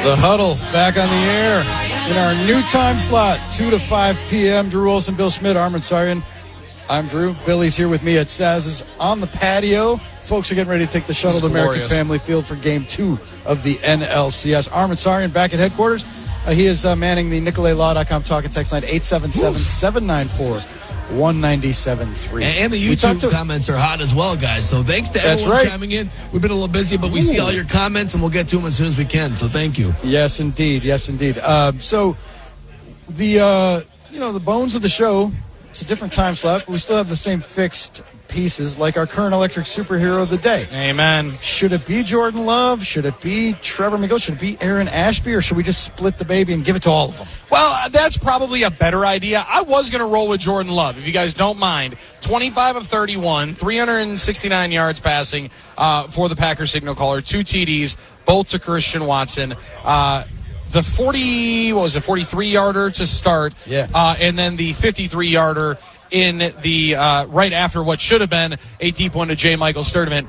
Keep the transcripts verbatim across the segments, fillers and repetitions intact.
The Huddle back on the air in our new time slot, two to five p.m. Drew Olson, Bill Schmidt, Armin Sarian. I'm Drew. Billy's here with me at Saz's on the patio. Folks are getting ready to take the shuttle to American Family Field for game two of the N L C S. Armin Sarian back at headquarters. Uh, he is uh, manning the Nicolay Law dot com talk and text line eight seven seven, seven nine four, one nine seven three. And the YouTube to- comments are hot as well, guys. So thanks to That's everyone right. chiming in. We've been a little busy, but we Ooh. see all your comments, and we'll get to them as soon as we can. So thank you. Yes, indeed. Yes, indeed. Uh, so the uh, you know the bones of the show. It's a different time slot, but we still have the same fixed pieces, like our current electric superhero of the day. Amen. Should it be Jordan Love? Should it be Trevor McGill? Should it be Aaron Ashby? Or should we just split the baby and give it to all of them? Well, that's probably a better idea. I was going to roll with Jordan Love, if you guys don't mind. twenty-five of thirty-one, three hundred sixty-nine yards passing uh, for the Packers signal caller, two T Ds, both to Christian Watson. Uh, the forty, what was it, forty-three-yarder to start, yeah, uh, and then the fifty-three-yarder in the uh, right after what should have been a deep one to J. Michael Sturdivant.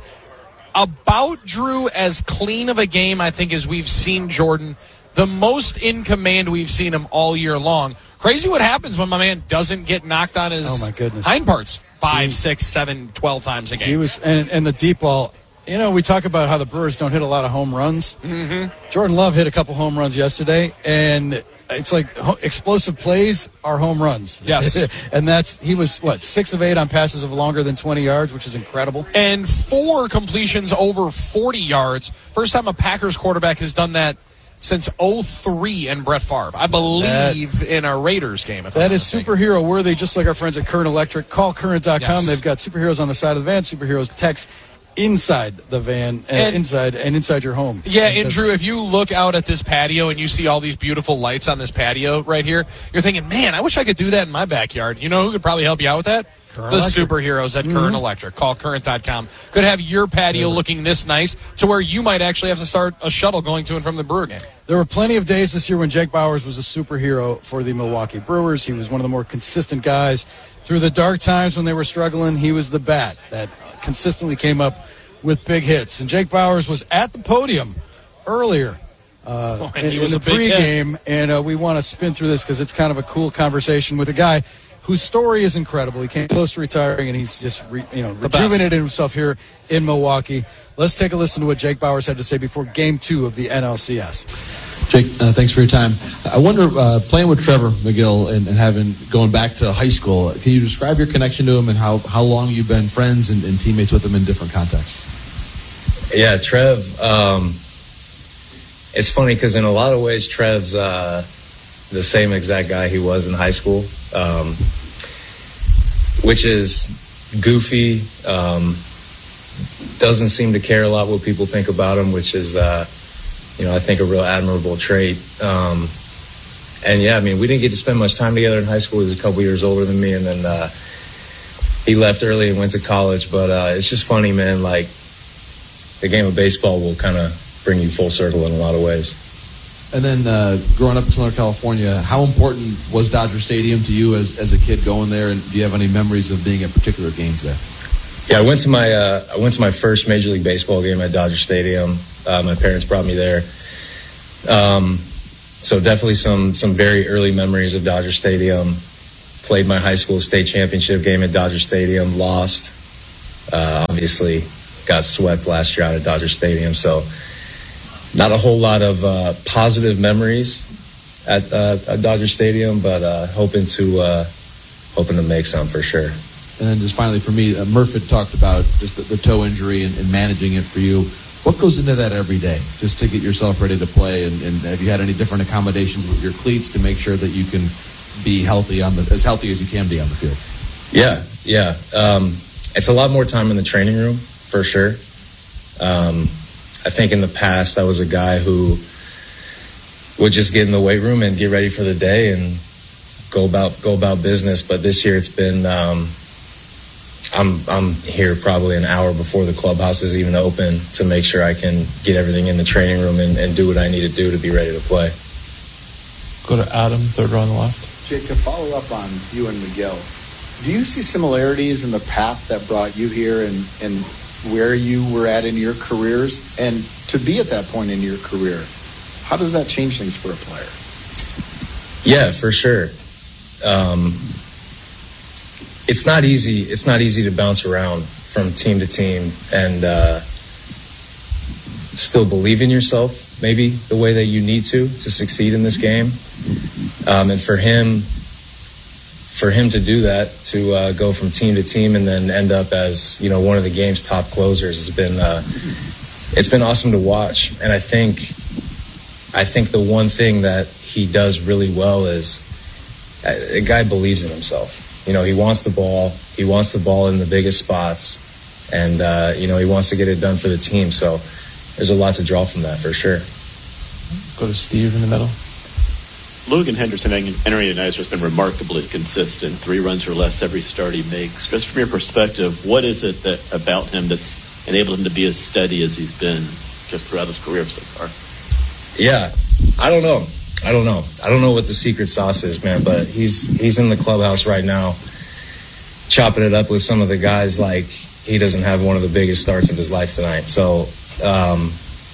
About Drew as clean of a game, I think, as we've seen Jordan. The most in command we've seen him all year long. Crazy what happens when my man doesn't get knocked on his oh my goodness. hind parts five, he, six, seven, twelve times a game. He was, and, and the deep ball. You know, we talk about how the Brewers don't hit a lot of home runs. Mm-hmm. Jordan Love hit a couple home runs yesterday, and it's like ho- explosive plays are home runs. Yes. And that's, he was, what, six of eight on passes of longer than twenty yards, which is incredible. And four completions over forty yards. First time a Packers quarterback has done that since oh three and Brett Favre. I believe that, in a Raiders game. If that I'm is superhero worthy, just like our friends at Current Electric. Call current dot com. Yes. They've got superheroes on the side of the van, superheroes text inside the van and, and inside and inside your home. Yeah, and Drew, if you look out at this patio and you see all these beautiful lights on this patio right here, you're thinking, man, I wish I could do that in my backyard. You know who could probably help you out with that? Current the Electric. Superheroes at Mm-hmm. Current Electric. Call current dot com. Could have your patio yeah. looking this nice to where you might actually have to start a shuttle going to and from the Brewer game. There were plenty of days this year when Jake Bauers was a superhero for the Milwaukee Brewers. He was one of the more consistent guys. Through the dark times when they were struggling, he was the bat that consistently came up with big hits. And Jake Bauers was at the podium earlier uh, oh, in, in the pregame, and uh, we want to spin through this because it's kind of a cool conversation with a guy whose story is incredible. He came close to retiring, and he's just re, you know rejuvenated himself here in Milwaukee. Let's take a listen to what Jake Bauers had to say before Game Two of the N L C S. Jake, uh, thanks for your time. I wonder, uh, playing with Trevor McGill and, and having going back to high school, can you describe your connection to him and how, how long you've been friends and, and teammates with him in different contexts? Yeah, Trev, um, it's funny because in a lot of ways, Trev's uh, the same exact guy he was in high school, um, which is goofy, um, doesn't seem to care a lot what people think about him, which is, uh, you know, I think a real admirable trait. Um, and, yeah, I mean, we didn't get to spend much time together in high school. He was a couple years older than me, and then uh, he left early and went to college. But uh, it's just funny, man, like, the game of baseball will kind of bring you full circle in a lot of ways. And then uh, growing up in Southern California, how important was Dodger Stadium to you as, as a kid going there? And do you have any memories of being at particular games there? Yeah, I went to my uh, I went to my first Major League Baseball game at Dodger Stadium. Uh, my parents brought me there. Um, so definitely some some very early memories of Dodger Stadium. Played my high school state championship game at Dodger Stadium. Lost. Uh, obviously. Got swept last year out at Dodger Stadium, so not a whole lot of uh, positive memories at, uh, at Dodger Stadium, but uh, hoping to uh, hoping to make some for sure. And then just finally for me, uh, Murph had talked about just the, the toe injury and, and managing it for you. What goes into that every day just to get yourself ready to play? And, and have you had any different accommodations with your cleats to make sure that you can be healthy on the as healthy as you can be on the field? Yeah, yeah. Um, it's a lot more time in the training room. For sure. Um, I think in the past I was a guy who would just get in the weight room and get ready for the day and go about go about business. But this year it's been um, I'm I'm here probably an hour before the clubhouse is even open to make sure I can get everything in the training room and, and do what I need to do to be ready to play. Go to Adam, third row on the left. Jake, to follow up on you and Miguel, do you see similarities in the path that brought you here and and where you were at in your careers, and to be at that point in your career, How does that change things for a player? Yeah, for sure. Um, it's not easy. It's not easy to bounce around from team to team and uh, still believe in yourself, maybe the way that you need to to succeed in this game. Um, and for him, for him to do that, to uh, go from team to team and then end up as, you know, one of the game's top closers has been uh, it's been awesome to watch. And I think I think the one thing that he does really well is a guy believes in himself. You know, he wants the ball. He wants the ball in the biggest spots. And, uh, you know, he wants to get it done for the team. So there's a lot to draw from that, for sure. Go to Steve in the middle. Logan Henderson entering the night has been remarkably consistent. Three runs or less every start he makes. Just from your perspective, what is it that about him that's enabled him to be as steady as he's been just throughout his career so far? Yeah, I don't know. I don't know. I don't know what the secret sauce is, man, but he's he's in the clubhouse right now chopping it up with some of the guys like he doesn't have one of the biggest starts of his life tonight. So, um,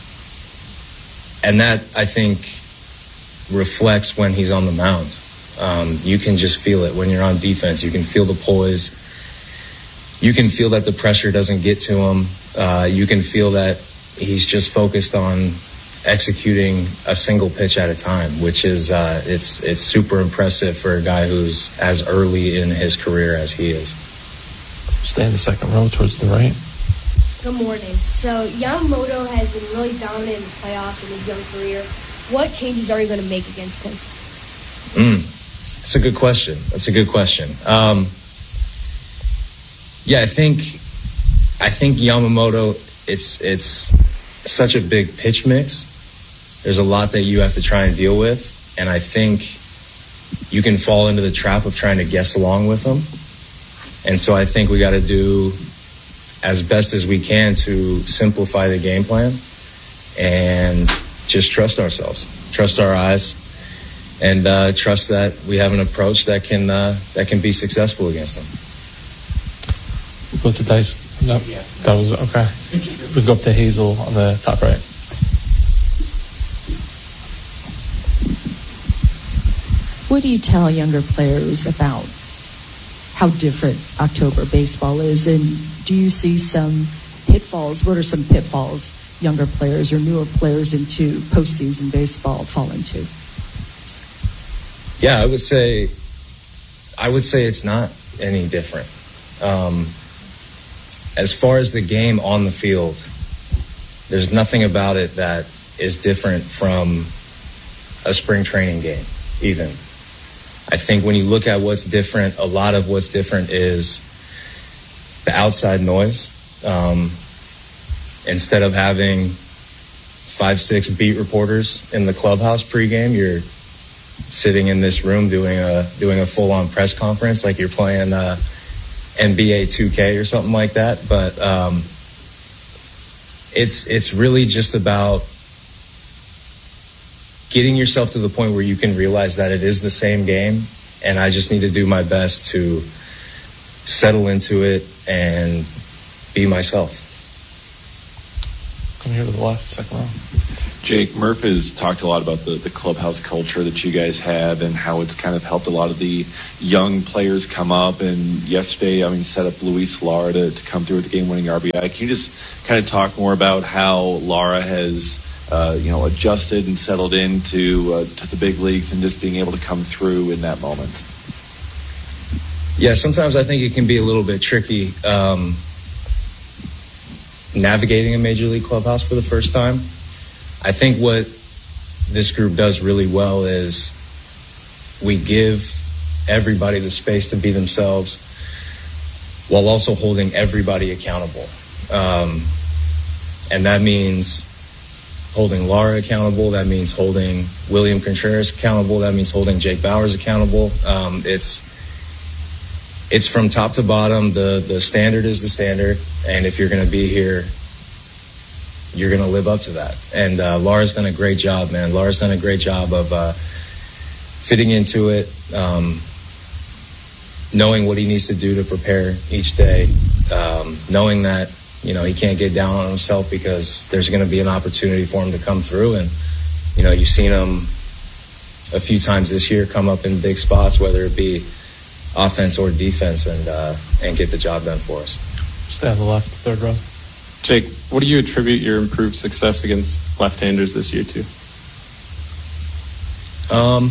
and that, I think, reflects when he's on the mound. Um, you can just feel it when you're on defense. You can feel the poise. You can feel that the pressure doesn't get to him. Uh, you can feel that he's just focused on executing a single pitch at a time, which is uh, it's it's super impressive for a guy who's as early in his career as he is. Stay in the second row towards the right. Good morning. So Yamamoto has been really dominant in the playoffs in his young career. What changes are you going to make against him? Mm, that's a good question. That's a good question. Um, yeah, I think I think Yamamoto. It's it's such a big pitch mix. There's a lot that you have to try and deal with, and I think you can fall into the trap of trying to guess along with them. And so I think we got to do as best as we can to simplify the game plan and just trust ourselves, trust our eyes, and uh, trust that we have an approach that can uh, that can be successful against them. We'll go to Dice. No, yeah. That was okay. We go up to Hazel on the top right. What do you tell younger players about how different October baseball is, and do you see some pitfalls? What are some pitfalls younger players or newer players into postseason baseball fall into? Yeah, I would say, I would say it's not any different. Um, as far as the game on the field, there's nothing about it that is different from a spring training game, even. I think when you look at what's different, a lot of what's different is the outside noise. Um, instead of having five, six beat reporters in the clubhouse pregame, you're sitting in this room doing a doing a full-on press conference like you're playing uh, N B A two K or something like that. But um, it's it's really just about getting yourself to the point where you can realize that it is the same game, and I just need to do my best to settle into it and be myself. Come here to the left, second row. Jake, Murph has talked a lot about the, the clubhouse culture that you guys have and how it's kind of helped a lot of the young players come up. And yesterday, I mean, set up Luis Lara to, to come through with the game-winning R B I. Can you just kind of talk more about how Lara has Uh, you know, adjusted and settled into uh, to the big leagues and just being able to come through in that moment? Yeah, sometimes I think it can be a little bit tricky um, navigating a major league clubhouse for the first time. I think what this group does really well is we give everybody the space to be themselves while also holding everybody accountable. Um, and that means holding Lara accountable. That means holding William Contreras accountable. That means holding Jake Bauers accountable. Um, it's it's from top to bottom. The the standard is the standard, and if you're going to be here, you're going to live up to that. And uh, Lara's done a great job, man. Lara's done a great job of uh, fitting into it, um, knowing what he needs to do to prepare each day, um, knowing that, you know, he can't get down on himself because there's going to be an opportunity for him to come through. And you know, you've seen him a few times this year come up in big spots, whether it be offense or defense, and uh, and get the job done for us. Stay on the left, third row. Jake, what do you attribute your improved success against left-handers this year to? Um,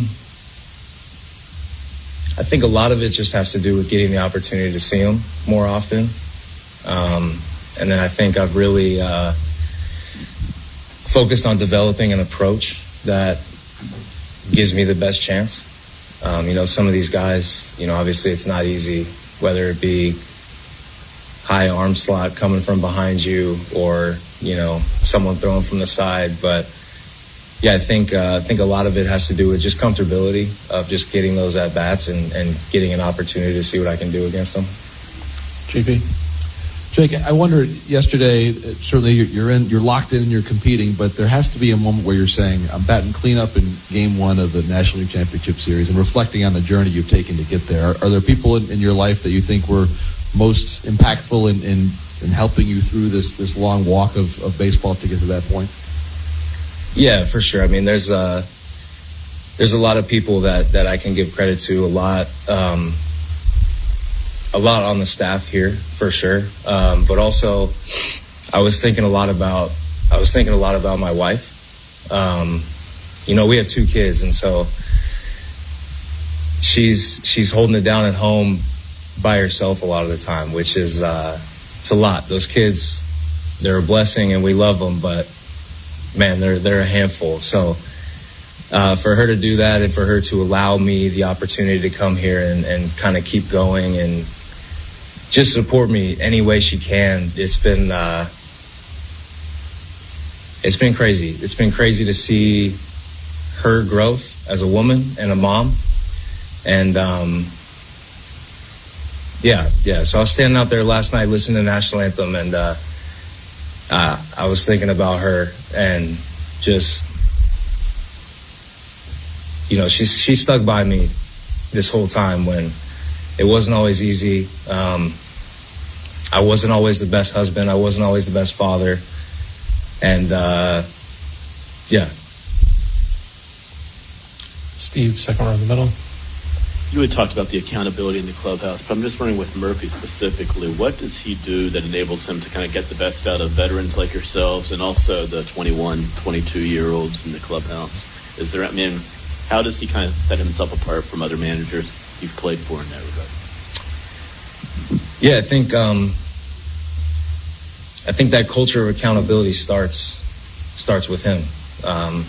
I think a lot of it just has to do with getting the opportunity to see them more often. Um, and then I think I've really uh, focused on developing an approach that gives me the best chance. Um, you know, some of these guys, you know, obviously it's not easy, whether it be high arm slot coming from behind you or, you know, someone throwing from the side. But, yeah, I think uh, I think a lot of it has to do with just comfortability of just getting those at-bats and, and getting an opportunity to see what I can do against them. G P? Jake, I wonder, yesterday, certainly you're in, you're locked in and you're competing, but there has to be a moment where you're saying, I'm batting cleanup in game one of the National League Championship Series and reflecting on the journey you've taken to get there. Are, are there people in, in your life that you think were most impactful in, in, in helping you through this, this long walk of, of baseball to get to that point? Yeah, for sure. I mean, there's a, there's a lot of people that, that I can give credit to, a lot, um, a lot on the staff here, for sure. Um, but also, I was thinking a lot about, I was thinking a lot about my wife. Um, you know, we have two kids, and so she's, she's holding it down at home by herself a lot of the time, which is, uh, it's a lot. Those kids, they're a blessing and we love them, but man, they're, they're a handful. So, uh, for her to do that and for her to allow me the opportunity to come here and, and kind of keep going and just support me any way she can, it's been, uh, it's been crazy. It's been crazy to see her growth as a woman and a mom. And, um, yeah, yeah. So I was standing out there last night listening to the National Anthem, and uh, uh, I was thinking about her and just, you know, she's she stuck by me this whole time when it wasn't always easy. Um, I wasn't always the best husband. I wasn't always the best father. And, uh, yeah. Steve, second row in the middle. You had talked about the accountability in the clubhouse, but I'm just wondering with Murphy specifically, what does he do that enables him to kind of get the best out of veterans like yourselves and also the twenty-one, twenty-two-year-olds in the clubhouse? Is there, I mean, how does he kind of set himself apart from other managers you've played for in that regard? Yeah, I think um, I think that culture of accountability starts starts with him. Um,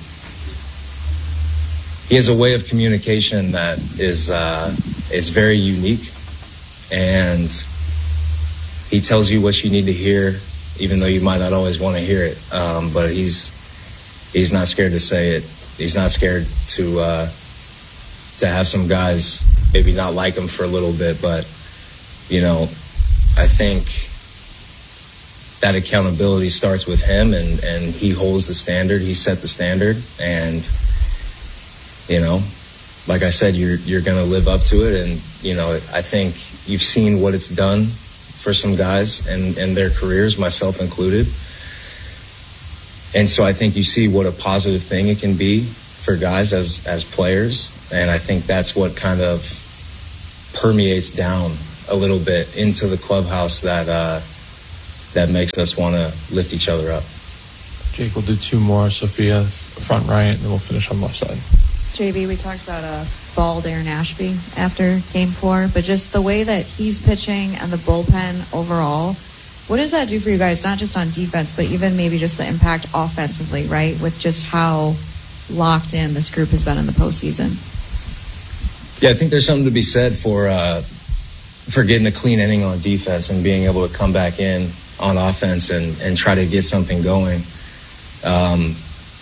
he has a way of communication that is uh, is very unique, and he tells you what you need to hear, even though you might not always want to hear it. Um, but he's he's not scared to say it. He's not scared to uh, to have some guys maybe not like him for a little bit, but you know, I think that accountability starts with him, and, and he holds the standard. He set the standard, and you know, like I said, you're you're going to live up to it. And you know, I think you've seen what it's done for some guys and, and their careers, myself included. And so I think you see what a positive thing it can be for guys as as players, and I think that's what kind of permeates down a little bit into the clubhouse that uh, that makes us want to lift each other up. Jake, we'll do two more. Sophia, front right, and then we'll finish on the left side. J B, we talked about a bald Aaron Ashby after game four, but just the way that he's pitching and the bullpen overall, what does that do for you guys, not just on defense, but even maybe just the impact offensively, right, with just how locked in this group has been in the postseason? Yeah, I think there's something to be said for uh, for getting a clean inning on defense and being able to come back in on offense and, and try to get something going. Um,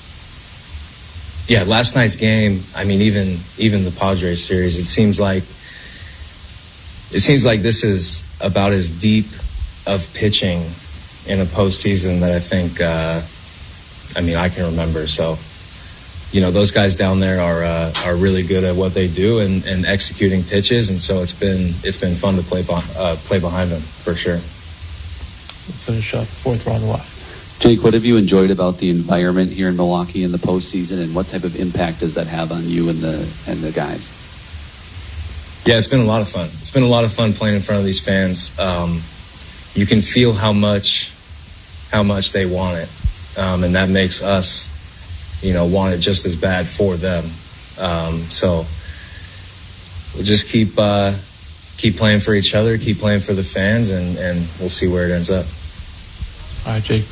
yeah, last night's game, I mean, even even the Padres series, it seems like it seems like this is about as deep of pitching in a postseason that I think, uh, I mean, I can remember. So, you know, those guys down there are uh, are really good at what they do and, and executing pitches, and so it's been it's been fun to play uh, play behind them for sure. We'll finish up fourth row on the left. Jake, what have you enjoyed about the environment here in Milwaukee in the postseason, and what type of impact does that have on you and the and the guys? Yeah, it's been a lot of fun. It's been a lot of fun playing in front of these fans. Um, you can feel how much, how much they want it, um, and that makes us, you know, want it just as bad for them. Um, so we'll just keep uh, keep playing for each other, keep playing for the fans, and, and we'll see where it ends up. All right, Jake.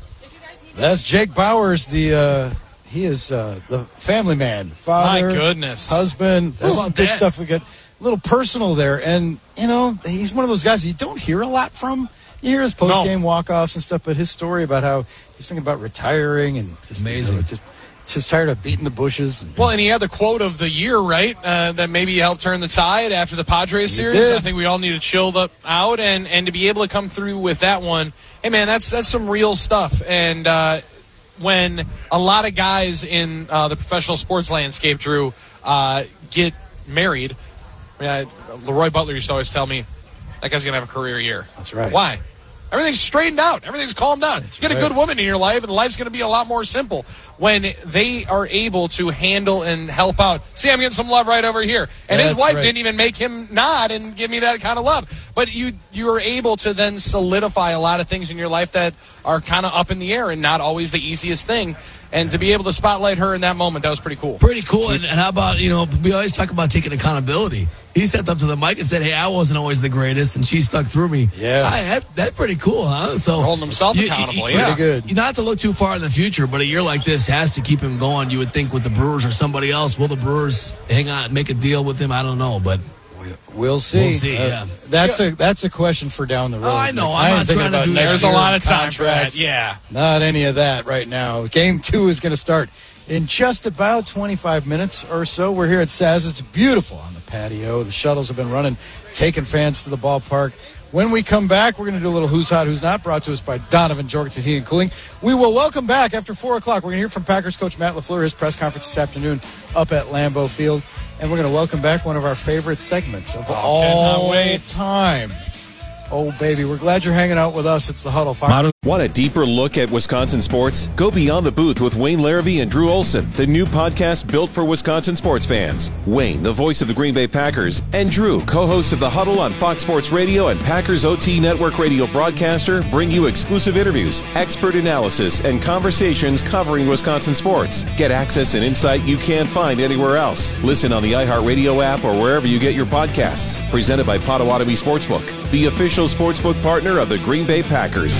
That's Jake Bowers. The uh, he is uh, the family man, father, My goodness, husband. There's some good that? stuff we get. A little personal there, and you know he's one of those guys you don't hear a lot from. You hear his post game no. walk offs and stuff, but his story about how he's thinking about retiring and just amazing. You know, just, just tired of beating the bushes. Well, and he had the quote of the year, right? Uh, that maybe helped turn the tide after the Padres series. I think we all need to chill the, out, and, and to be able to come through with that one, hey, man, that's that's some real stuff. And uh, when a lot of guys in uh, the professional sports landscape, Drew, uh, get married, I mean, I, Leroy Butler used to always tell me, that guy's going to have a career year. That's right. Why? Everything's straightened out. Everything's calmed down. That's Get right. a good woman in your life, and life's going to be a lot more simple when they are able to handle and help out. See, I'm getting some love right over here. And yeah, his wife right. didn't even make him nod and give me that kind of love. But you you are able to then solidify a lot of things in your life that are kind of up in the air and not always the easiest thing. And to be able to spotlight her in that moment, that was pretty cool. Pretty cool. And, and how about, you know, we always talk about taking accountability. He stepped up to the mic and said, hey, I wasn't always the greatest, and she stuck through me. Yeah. I, that, that's pretty cool, huh? So holding himself you, accountable, you, yeah. Pretty good. You don't have to look too far in the future, but a year like this has to keep him going. You would think with the Brewers or somebody else, will the Brewers hang on, make a deal with him? I don't know, but we'll see. We'll see, uh, yeah. That's a that's a question for down the road. Oh, I know. Like, I'm I not ain't thinking trying to about do next that. There's a year, lot of time for that, contracts. yeah. Not any of that right now. Game two is going to start in just about twenty-five minutes or so. We're here at Saz. It's beautiful on the patio. The shuttles have been running, taking fans to the ballpark. When we come back, we're going to do a little Who's Hot, Who's Not, brought to us by Donovan Jorgensen Heating and Cooling. We will welcome back after four o'clock. We're going to hear from Packers coach Matt LaFleur, his press conference this afternoon up at Lambeau Field. And we're going to welcome back one of our favorite segments of Oh, all wait. time. Oh, baby, we're glad you're hanging out with us. It's the Huddle. Fox. Want a deeper look at Wisconsin sports? Go beyond the booth with Wayne Larrabee and Drew Olson, the new podcast built for Wisconsin sports fans. Wayne, the voice of the Green Bay Packers, and Drew, co-host of the Huddle on Fox Sports Radio and Packers O T Network radio broadcaster, bring you exclusive interviews, expert analysis, and conversations covering Wisconsin sports. Get access and insight you can't find anywhere else. Listen on the iHeartRadio app or wherever you get your podcasts. Presented by Potawatomi Sportsbook, the official sportsbook partner of the Green Bay Packers.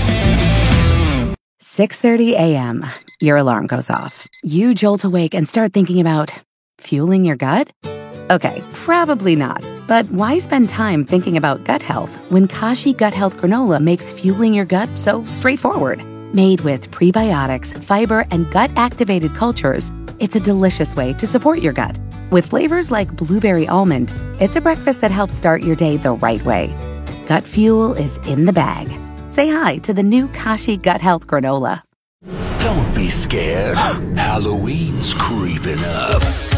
six thirty a.m. Your alarm goes off. You jolt awake and start thinking about fueling your gut? Okay, probably not. But why spend time thinking about gut health when Kashi Gut Health Granola makes fueling your gut so straightforward? Made with prebiotics, fiber, and gut-activated cultures, it's a delicious way to support your gut. With flavors like blueberry almond, it's a breakfast that helps start your day the right way. Gut fuel is in the bag. Say hi to the new Kashi Gut Health Granola. Don't be scared. Halloween's creeping up.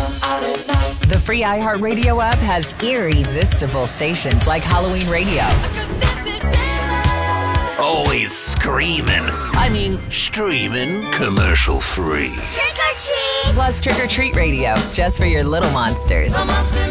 The free iHeartRadio app has irresistible stations like Halloween Radio. Always screaming. I mean, streaming commercial free. Trick or treat! Plus Trick or Treat Radio, just for your little monsters. And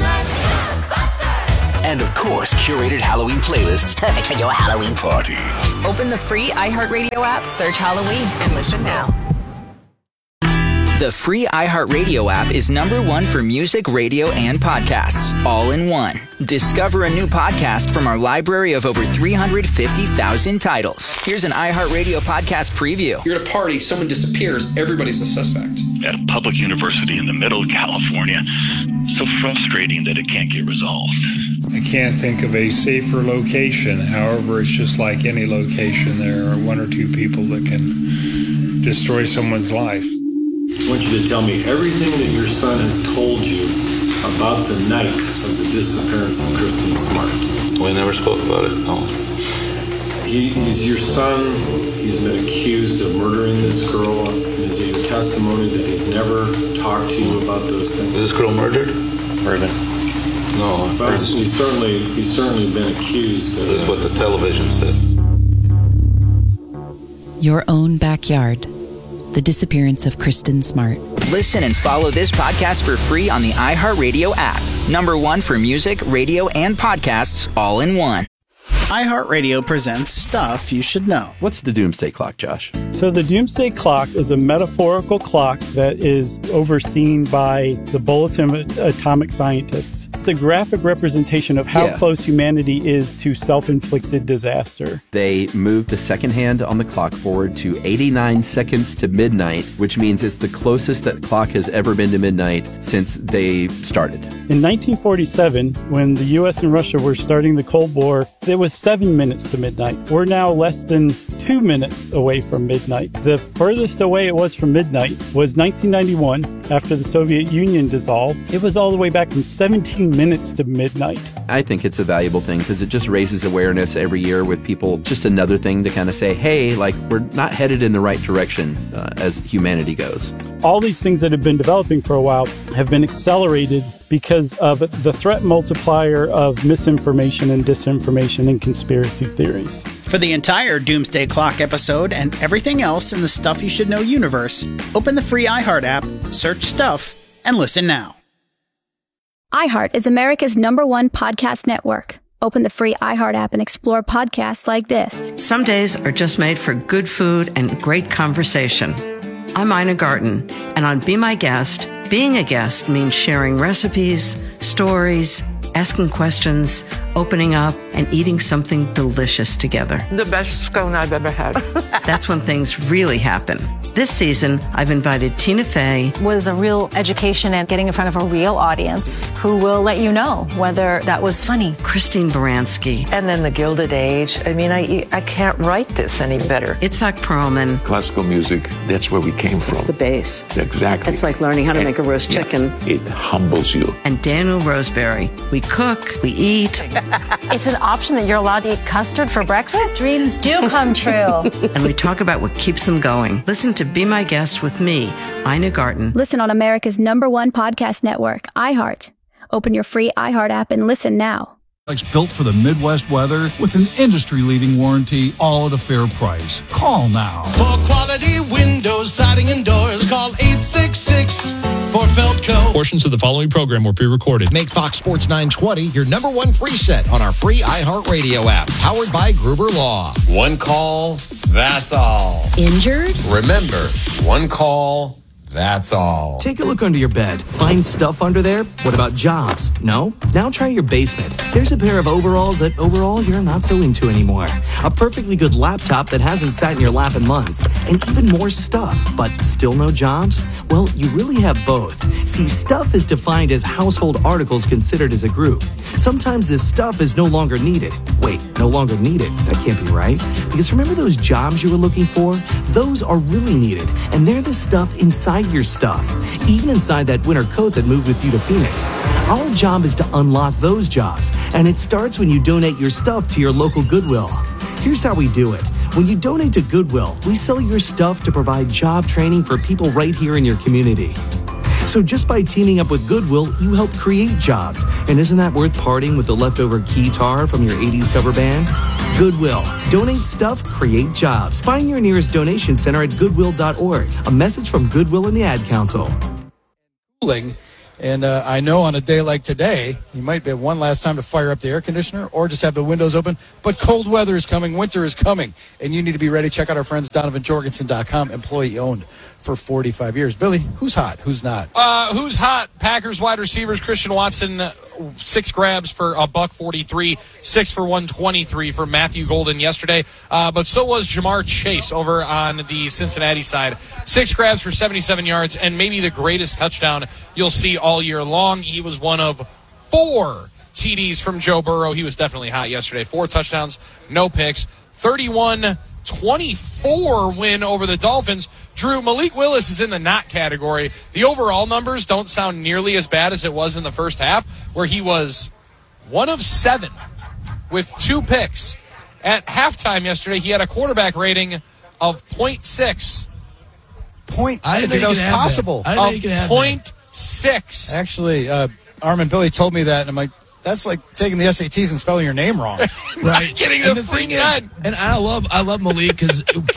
of course, curated Halloween playlists perfect for your Halloween party. Open the free iHeartRadio app, search Halloween, and listen now. The free iHeartRadio app is number one for music, radio, and podcasts, all in one. Discover a new podcast from our library of over three hundred fifty thousand titles. Here's an iHeartRadio podcast preview. You're at a party, someone disappears, everybody's a suspect. At a public university in the middle of California, so frustrating that it can't get resolved. I can't think of a safer location. However, it's just like any location. There are one or two people that can destroy someone's life. I want you to tell me everything that your son has told you about the night of the disappearance of Kristen Smart. We never spoke about it, no. He, he's your son. He's been accused of murdering this girl. And is it your testimony that he's never talked to you about those things? Was this girl murdered? Murdered. No. But he's certainly, he's certainly been accused. This is what the television says. Your Own Backyard. The Disappearance of Kristen Smart. Listen and follow this podcast for free on the iHeartRadio app. Number one for music, radio, and podcasts all in one. iHeartRadio presents Stuff You Should Know. What's the Doomsday Clock, Josh? So the Doomsday Clock is a metaphorical clock that is overseen by the Bulletin of Atomic Scientists. It's a graphic representation of how Yeah. close humanity is to self-inflicted disaster. They moved the second hand on the clock forward to eighty-nine seconds to midnight, which means it's the closest that clock has ever been to midnight since they started. In nineteen forty-seven, when the U S and Russia were starting the Cold War, it was seven minutes to midnight. We're now less than two minutes away from midnight. The furthest away it was from midnight was nineteen ninety-one, after the Soviet Union dissolved. It was all the way back from seventeen minutes to midnight. I think it's a valuable thing because it just raises awareness every year with people. Just another thing to kind of say, hey, like, we're not headed in the right direction uh, as humanity goes. All these things that have been developing for a while have been accelerated because of the threat multiplier of misinformation and disinformation and conspiracy theories. For the entire Doomsday Clock episode and everything else in the Stuff You Should Know universe, open the free iHeart app, search Stuff, and listen now. iHeart is America's number one podcast network. Open the free iHeart app and explore podcasts like this. Some days are just made for good food and great conversation. I'm Ina Garten, and on Be My Guest, being a guest means sharing recipes, stories, asking questions, opening up, and eating something delicious together. The best scone I've ever had. That's when things really happen. This season, I've invited Tina Fey. Was a real education and getting in front of a real audience who will let you know whether that was funny. Christine Baranski. And then the Gilded Age. I mean, I I can't write this any better. Itzhak Perlman. Classical music, that's where we came from. It's the base. Exactly. It's like learning how to And- make a roast yeah, chicken. It humbles you. And Daniel Roseberry. We cook, we eat, It's an option that you're allowed to eat custard for breakfast? Dreams do come true. and we talk about what keeps them going. Listen to Be My Guest with me, Ina Garten. Listen on America's number one podcast network, iHeart. Open your free iHeart app and listen now. Built for the Midwest weather with an industry-leading warranty, all at a fair price. Call now. For quality windows, siding, and doors, call eight six six for Feldco. Portions of the following program were pre-recorded. Make Fox Sports nine twenty your number one preset on our free iHeartRadio app, powered by Gruber Law. One call, that's all. Injured? Remember, one call, that's all. Take a look under your bed. Find stuff under there? What about jobs? No? Now try your basement. There's a pair of overalls that overall you're not so into anymore. A perfectly good laptop that hasn't sat in your lap in months. And even more stuff, but still no jobs? Well, you really have both. See, stuff is defined as household articles considered as a group. Sometimes this stuff is no longer needed. Wait, no longer needed? That can't be right. Because remember those jobs you were looking for? Those are really needed. And they're the stuff inside your stuff, even inside that winter coat that moved with you to Phoenix. Our job is to unlock those jobs, and it starts when you donate your stuff to your local Goodwill. Here's how we do it. When you donate to Goodwill, we sell your stuff to provide job training for people right here in your community. So just by teaming up with Goodwill, you help create jobs. And isn't that worth parting with the leftover keytar from your eighties cover band? Goodwill. Donate stuff, create jobs. Find your nearest donation center at goodwill dot org. A message from Goodwill and the Ad Council. And uh, I know on a day like today, you might be one last time to fire up the air conditioner or just have the windows open. But cold weather is coming. Winter is coming. And you need to be ready. Check out our friends, Donovan Jorgensen dot com, employee owned for forty-five years. Billy, who's hot? Who's not? Uh, who's hot? Packers wide receivers, Christian Watson, uh, six grabs for a buck forty-three, six for one twenty-three for Matthew Golden yesterday. Uh, but so was Jamar Chase over on the Cincinnati side. Six grabs for seventy-seven yards and maybe the greatest touchdown you'll see all year long. He was one of four T Ds from Joe Burrow. He was definitely hot yesterday. Four touchdowns, no picks, thirty-one twenty-four win over the Dolphins. Drew, Malik Willis is in the not category. The overall numbers don't sound nearly as bad as it was in the first half, where he was one of seven with two picks. At halftime yesterday, he had a quarterback rating of point six. Point, I didn't think that was you could have possible. that. I didn't think you could have point six. Actually, uh, Armin Billy told me that, and I'm like, that's like taking the S A Ts and spelling your name wrong. Right. Getting And the the free thing is, ten. and I love I love Malik because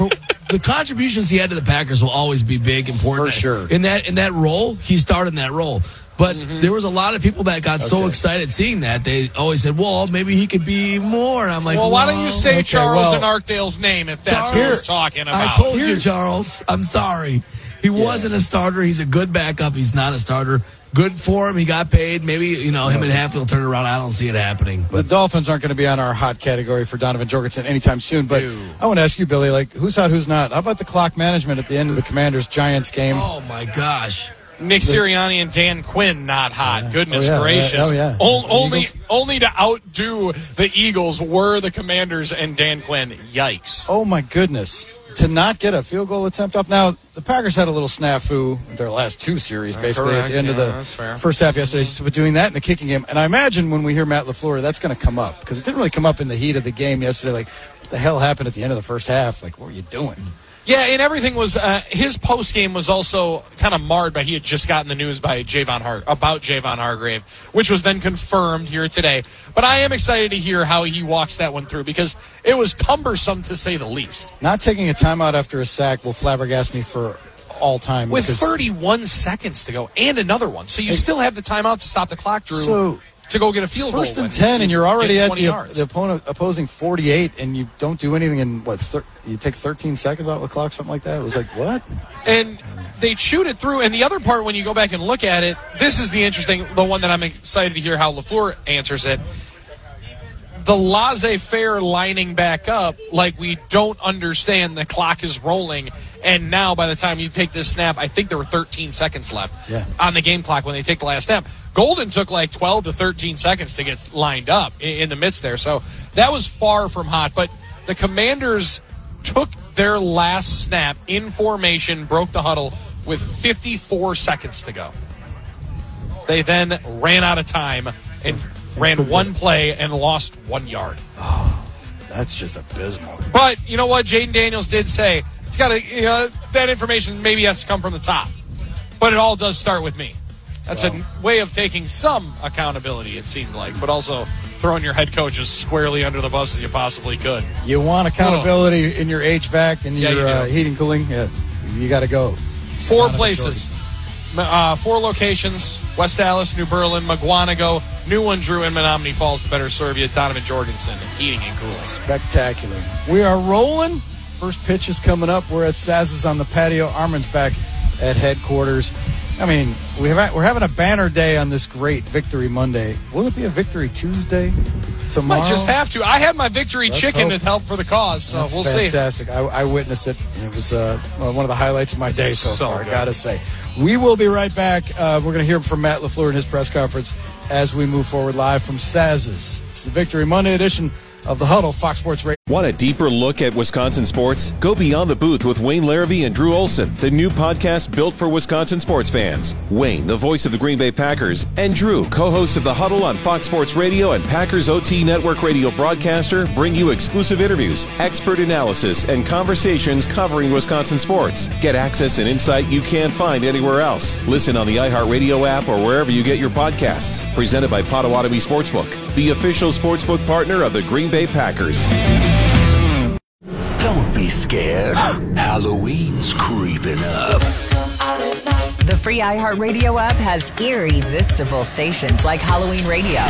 the contributions he had to the Packers will always be big, important. For sure. In that in that role, he started in that role. But mm-hmm. there was a lot of people that got okay. so excited seeing that. They always said, well, maybe he could be more. And I'm like, well, why don't you say okay, Charles well, and Arkdale's name if that's Charles, what we're talking about? I told Here. you, Charles. I'm sorry. He yeah. wasn't a starter. He's a good backup. He's not a starter. Good for him. He got paid. Maybe, you know, him and Hatfield turn around. I don't see it happening. But the Dolphins aren't going to be on our hot category for Donovan Jorgensen anytime soon. But Ew. I want to ask you, Billy, like, who's hot, who's not? How about the clock management at the end of the Commanders-Giants game? Oh, my gosh. Nick Sirianni and Dan Quinn not hot. Yeah. Goodness oh, yeah. gracious. Oh, yeah. O- only, only to outdo the Eagles were the Commanders and Dan Quinn. Yikes. Oh, my goodness. To not get a field goal attempt up. Now, the Packers had a little snafu in their last two series, basically, Correct. at the end yeah, of the first half yesterday. Mm-hmm. So doing that in the kicking game. And I imagine when we hear Matt LaFleur, that's going to come up. Because it didn't really come up in the heat of the game yesterday. Like, what the hell happened at the end of the first half? Like, what were you doing? Yeah, and everything was uh, his post game was also kind of marred by he had just gotten the news by Javon Har- about Javon Hargrave, which was then confirmed here today. But I am excited to hear how he walks that one through because it was cumbersome to say the least. Not taking a timeout after a sack will flabbergast me for all time. With thirty-one seconds to go and another one, so you hey, still have the timeout to stop the clock, Drew. So, to go get a field first goal. First and ten, and you're already at the, yards. the opponent opposing forty-eight, and you don't do anything in, what, thir- you take thirteen seconds out of the clock, something like that? It was like, what? And they chewed it through, and the other part, when you go back and look at it, this is the interesting, the one that I'm excited to hear how LaFleur answers it. The laissez-faire lining back up, like we don't understand the clock is rolling, and now by the time you take this snap, I think there were thirteen seconds left yeah. on the game clock when they take the last snap. Golden took like twelve to thirteen seconds to get lined up in the midst there. So that was far from hot. But the Commanders took their last snap in formation, broke the huddle with fifty-four seconds to go. They then ran out of time and ran one play and lost one yard. Oh, that's just abysmal. But you know what? Jaden Daniels did say it's got to, you know, that information maybe has to come from the top. But it all does start with me. That's wow. a way of taking some accountability, it seemed like, but also throwing your head coach as squarely under the bus as you possibly could. You want accountability oh. in your H V A C and yeah, your you uh, heating, cooling? Yeah, you got to go. Four Donovan places, uh, four locations: West Dallas, New Berlin, Mugwanago, New One, Drew, and Menominee Falls to better serve you. Donovan Jorgensen, heating and cooling. Spectacular. We are rolling. First pitch is coming up. We're at Saz's on the patio. Armin's back at headquarters. I mean, we have, we're having a banner day on this great Victory Monday. Will it be a Victory Tuesday tomorrow? Might just have to. I had my Victory Let's chicken hope. to help for the cause, so That's we'll fantastic. see. Fantastic. I, I witnessed it. It was uh, one of the highlights of my day so, so far, good. I got to say. We will be right back. Uh, we're going to hear from Matt LaFleur in his press conference as we move forward live from Saz's. It's the Victory Monday edition of The Huddle, Fox Sports Radio. Want a deeper look at Wisconsin sports? Go beyond the booth with Wayne Larrabee and Drew Olson, the new podcast built for Wisconsin sports fans. Wayne, the voice of the Green Bay Packers, and Drew, co-host of The Huddle on Fox Sports Radio and Packers O T Network radio broadcaster, bring you exclusive interviews, expert analysis, and conversations covering Wisconsin sports. Get access and insight you can't find anywhere else. Listen on the iHeartRadio app or wherever you get your podcasts. Presented by Potawatomi Sportsbook, the official sportsbook partner of the Green Bay Packers. Don't be scared. Halloween's creeping up. The free iHeartRadio app has irresistible stations like Halloween Radio.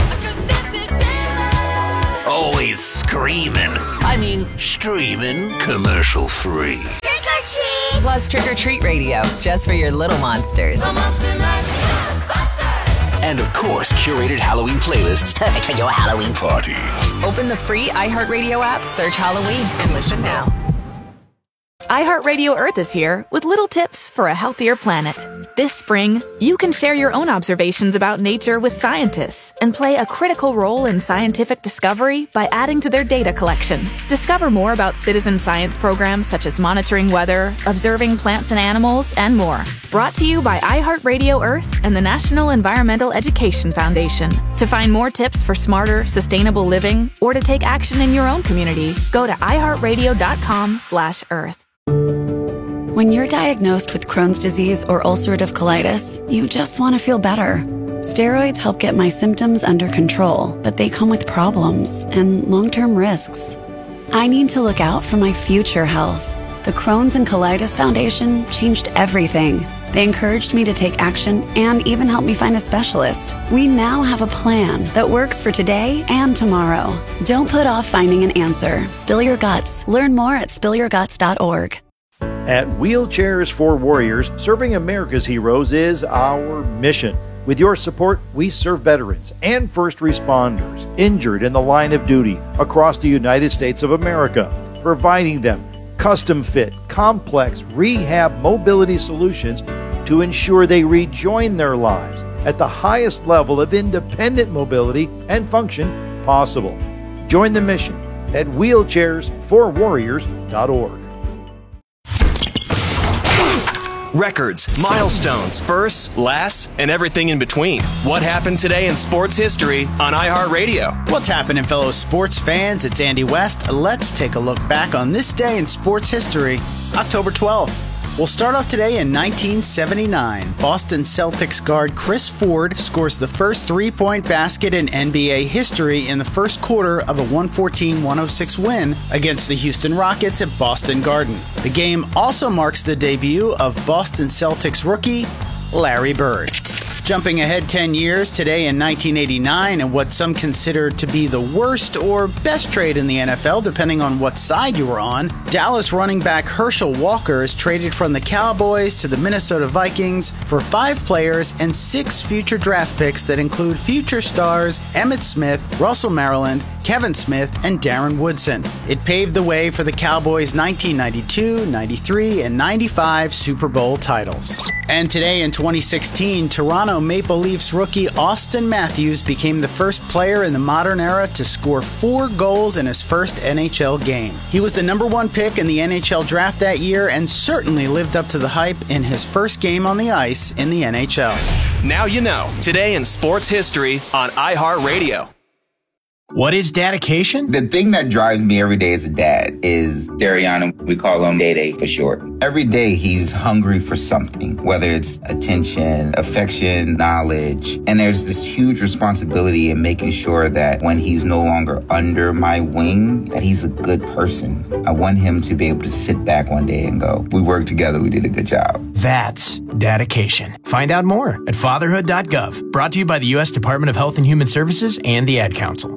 Always screaming. I mean, streaming commercial free. Plus Trick or Treat Radio, just for your little monsters. And of course, curated Halloween playlists perfect for your Halloween party. Open the free iHeartRadio app, search Halloween, and listen now. iHeartRadio Earth is here with little tips for a healthier planet. This spring, you can share your own observations about nature with scientists and play a critical role in scientific discovery by adding to their data collection. Discover more about citizen science programs such as monitoring weather, observing plants and animals, and more. Brought to you by iHeartRadio Earth and the National Environmental Education Foundation. To find more tips for smarter, sustainable living, or to take action in your own community, go to iHeartRadio.com slash Earth. When you're diagnosed with Crohn's disease or ulcerative colitis, you just want to feel better. Steroids help get my symptoms under control, but they come with problems and long-term risks. I need to look out for my future health. The Crohn's and Colitis Foundation changed everything. They encouraged me to take action and even helped me find a specialist. We now have a plan that works for today and tomorrow. Don't put off finding an answer. Spill your guts. Learn more at spill your guts dot org. At Wheelchairs for Warriors, serving America's heroes is our mission. With your support, we serve veterans and first responders injured in the line of duty across the United States of America, providing them custom-fit, complex rehab mobility solutions to ensure they rejoin their lives at the highest level of independent mobility and function possible. Join the mission at wheelchairs for warriors dot org. Records, milestones, firsts, lasts, and everything in between. What happened today in sports history on iHeartRadio? What's happening, fellow sports fans? It's Andy West. Let's take a look back on this day in sports history, October twelfth. We'll start off today in nineteen seventy-nine. Boston Celtics guard Chris Ford scores the first three-point basket in N B A history in the first quarter of a one fourteen one oh six win against the Houston Rockets at Boston Garden. The game also marks the debut of Boston Celtics rookie Larry Bird. Jumping ahead ten years, today in nineteen eighty-nine, and what some consider to be the worst or best trade in the N F L, depending on what side you were on, Dallas running back Herschel Walker is traded from the Cowboys to the Minnesota Vikings for five players and six future draft picks that include future stars Emmitt Smith, Russell Maryland, Kevin Smith, and Darren Woodson. It paved the way for the Cowboys' nineteen ninety-two, ninety-three, and ninety-five Super Bowl titles. And today in twenty sixteen, Toronto Maple Leafs rookie Austin Matthews became the first player in the modern era to score four goals in his first N H L game. He was the number one pick in the N H L draft that year and certainly lived up to the hype in his first game on the ice in the N H L. Now you know, today in sports history on iHeartRadio. What is dedication? The thing that drives me every day as a dad is Dariana. We call him Day Day for short. Every day he's hungry for something, whether it's attention, affection, knowledge. And there's this huge responsibility in making sure that when he's no longer under my wing, that he's a good person. I want him to be able to sit back one day and go, we worked together, we did a good job. That's dedication. Find out more at fatherhood dot gov. Brought to you by the U S Department of Health and Human Services and the Ad Council.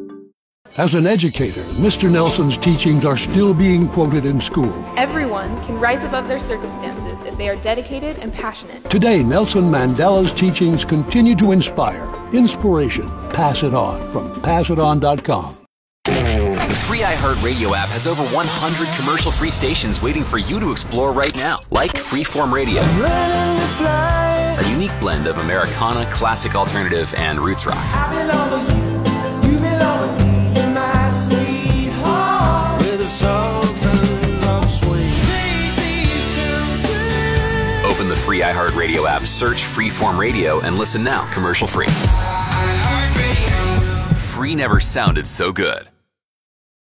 As an educator, Mister Nelson's teachings are still being quoted in school. Everyone can rise above their circumstances if they are dedicated and passionate. Today, Nelson Mandela's teachings continue to inspire. Inspiration. Pass it on from pass it on dot com. The free iHeartRadio app has over one hundred commercial-free stations waiting for you to explore right now, like Freeform Radio, a unique blend of Americana, classic alternative, and roots rock. Open the free iHeartRadio app, search Freeform Radio, and listen now, commercial free. Free never sounded so good.